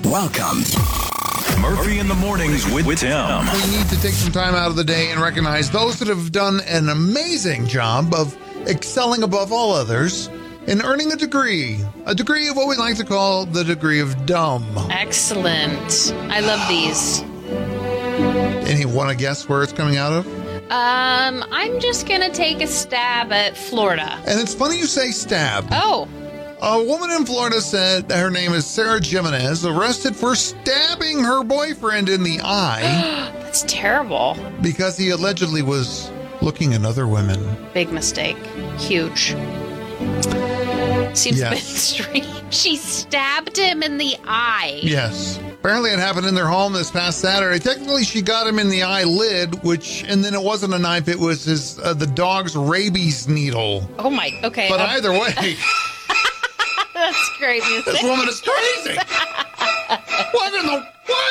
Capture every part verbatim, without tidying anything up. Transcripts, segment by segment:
Welcome. Murphy in the Mornings with, with Tim. We need to take some time out of the day and recognize those that have done an amazing job of excelling above all others in earning a degree. A degree of what we like to call the degree of dumb. Excellent. I love these. Any want to guess where it's coming out of? Um, I'm just going to take a stab at Florida. And it's funny you say stab. Oh. A woman in Florida said her name is Sarah Jimenez, arrested for stabbing her boyfriend in the eye That's terrible. because he allegedly was looking at other women. Big mistake. Huge. Seems Yes. a bit strange. She stabbed him in the eye. Yes. Apparently it happened in their home this past Saturday. Technically, she got him in the eyelid, which, and then it wasn't a knife, it was his uh, the dog's rabies needle. Oh my, okay. But um, either way, That's great music. this woman is crazy. What in the,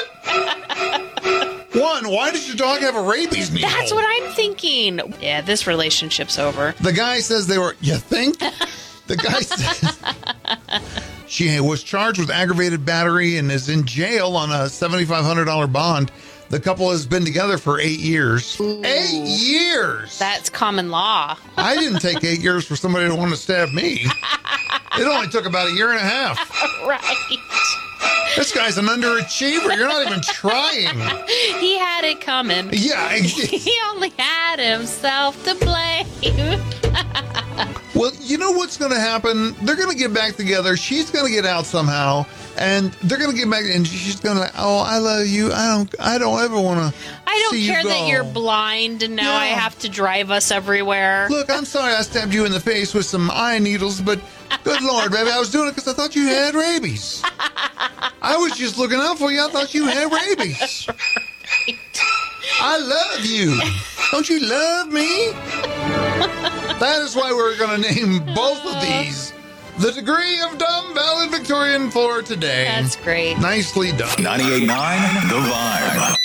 what? One, why does your dog have a rabies needle? That's what I'm thinking. Yeah, this relationship's over. The guy says they were, you think? The guy says she was charged with aggravated battery and is in jail on a seven thousand five hundred dollars bond. The couple has been together for eight years. Ooh. Eight years! That's common law. I didn't take eight years for somebody to want to stab me. It only took about a year and a half. Right. This guy's an underachiever. You're not even trying. He had it coming. Yeah. I- He only had himself to blame. Well, you know what's going to happen? They're going to get back together. She's going to get out somehow, and they're going to get back, and she's going to, oh, I love you. I don't, I don't ever want to. I don't see care you that go. you're blind and now Yeah. I have to drive us everywhere. Look, I'm sorry I stabbed you in the face with some eye needles, but good Lord, baby, I was doing it because I thought you had rabies. I was just looking out for you. I thought you had rabies. I love you. Don't you love me? That is why we're going to name both of these the degree of dumb valedictorian for today. That's great. Nicely done. ninety-eight point nine The Vibe.